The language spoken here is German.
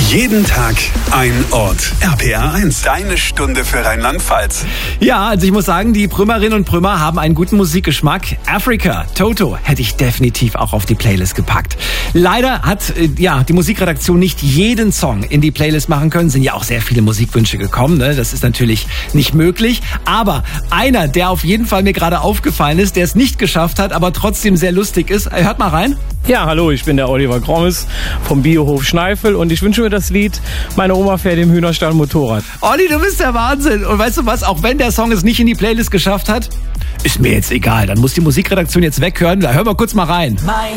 Jeden Tag ein Ort. RPR 1, deine Stunde für Rheinland-Pfalz. Ja, also ich muss sagen, die Prümerinnen und Prümer haben einen guten Musikgeschmack. Africa, Toto hätte ich definitiv auch auf die Playlist gepackt. Leider hat die Musikredaktion nicht jeden Song in die Playlist machen können. Sind ja auch sehr viele Musikwünsche gekommen, ne? Das ist natürlich nicht möglich. Aber einer, der auf jeden Fall mir gerade aufgefallen ist, der es nicht geschafft hat, aber trotzdem sehr lustig ist. Hört mal rein. Ja, hallo, ich bin der Oliver Grommes vom Biohof Schneifel und ich wünsche mir das Lied "Meine Oma fährt im Hühnerstall Motorrad". Olli, du bist der Wahnsinn. Und weißt du was, auch wenn der Song es nicht in die Playlist geschafft hat, ist mir jetzt egal. Dann muss die Musikredaktion jetzt weghören. Da hören wir kurz mal rein.